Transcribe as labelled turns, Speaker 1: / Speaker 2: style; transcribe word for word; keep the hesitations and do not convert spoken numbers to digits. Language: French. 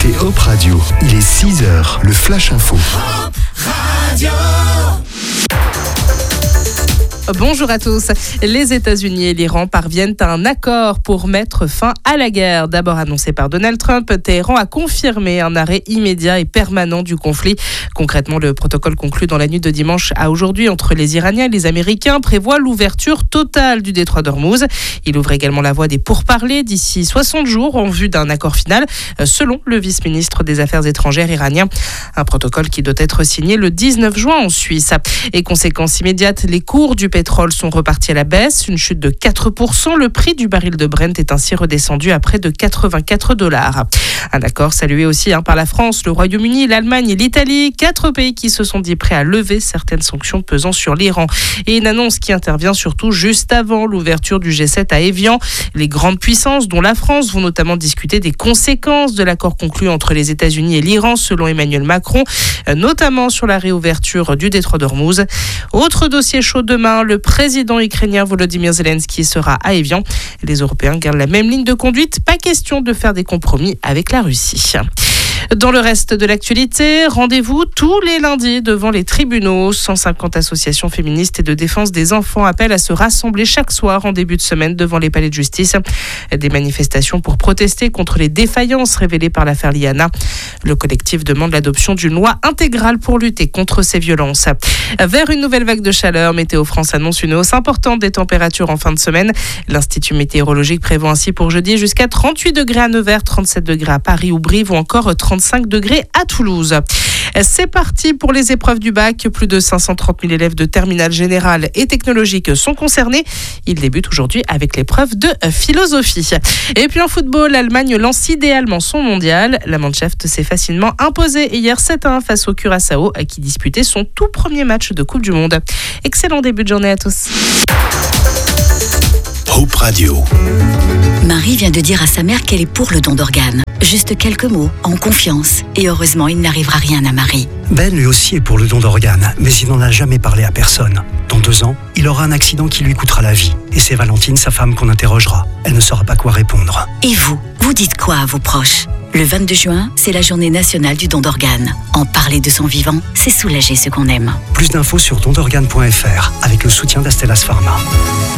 Speaker 1: écoutez Hop Radio. Il est six heures, le Flash Info.
Speaker 2: Hop Radio.
Speaker 3: Bonjour à tous. Les États-Unis et l'Iran parviennent à un accord pour mettre fin à la guerre. D'abord annoncé par Donald Trump, Téhéran a confirmé un arrêt immédiat et permanent du conflit. Concrètement, le protocole conclu dans la nuit de dimanche à aujourd'hui entre les Iraniens et les Américains prévoit l'ouverture totale du détroit d'Ormuz. Il ouvre également la voie des pourparlers d'ici soixante jours en vue d'un accord final, selon le vice-ministre des Affaires étrangères iranien. Un protocole qui doit être signé le dix-neuf juin en Suisse. Et conséquence immédiate, les cours du pétrole sont repartis à la baisse, une chute de quatre pour cent. Le prix du baril de Brent est ainsi redescendu à près de quatre-vingt-quatre dollars. Un accord salué aussi hein, par la France, le Royaume-Uni, l'Allemagne et l'Italie. Quatre pays qui se sont dit prêts à lever certaines sanctions pesant sur l'Iran. Et une annonce qui intervient surtout juste avant l'ouverture du G sept à Évian. Les grandes puissances, dont la France, vont notamment discuter des conséquences de l'accord conclu entre les États-Unis et l'Iran, selon Emmanuel Macron, notamment sur la réouverture du détroit d'Ormuz. Autre dossier chaud demain, le président ukrainien Volodymyr Zelensky sera à Évian. Les Européens gardent la même ligne de conduite. Pas question de faire des compromis avec la Russie. Dans le reste de l'actualité, rendez-vous tous les lundis devant les tribunaux. cent cinquante associations féministes et de défense des enfants appellent à se rassembler chaque soir en début de semaine devant les palais de justice. Des manifestations pour protester contre les défaillances révélées par l'affaire Liana. Le collectif demande l'adoption d'une loi intégrale pour lutter contre ces violences. Vers une nouvelle vague de chaleur, Météo France annonce une hausse importante des températures en fin de semaine. L'Institut météorologique prévoit ainsi pour jeudi jusqu'à trente-huit degrés à Nevers, trente-sept degrés à Paris ou Brive ou encore trente-cinq degrés à Toulouse. C'est parti pour les épreuves du bac. Plus de cinq cent trente mille élèves de terminale générale et technologique sont concernés. Ils débutent aujourd'hui avec l'épreuve de philosophie. Et puis en football, l'Allemagne lance idéalement son mondial. La Mannschaft s'est facilement imposée hier sept à un face au Curaçao qui disputait son tout premier match de Coupe du Monde. Excellent début de journée à tous.
Speaker 1: Hop Radio.
Speaker 4: Marie vient de dire à sa mère qu'elle est pour le don d'organes. Juste quelques mots, en confiance. Et heureusement, il n'arrivera rien à Marie.
Speaker 5: Ben lui aussi est pour le don d'organes, mais il n'en a jamais parlé à personne. Dans deux ans, il aura un accident qui lui coûtera la vie. Et c'est Valentine, sa femme, qu'on interrogera. Elle ne saura pas quoi répondre.
Speaker 4: Et vous, vous dites quoi à vos proches ? Le vingt-deux juin, c'est la journée nationale du don d'organes. En parler de son vivant, c'est soulager ceux qu'on aime.
Speaker 5: Plus d'infos sur don d'organes point f r avec le soutien d'Astellas Pharma.